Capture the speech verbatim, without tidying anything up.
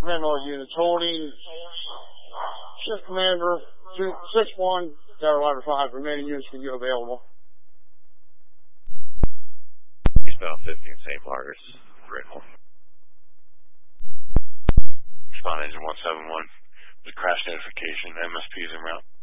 command all units holding. Shift commander two six one, Tower Ladder five. Remaining units for you available. Eastbound fifteen, Saint Margaret's, Brittle. Respond engine one seven one. The crash notification, M S P's en route.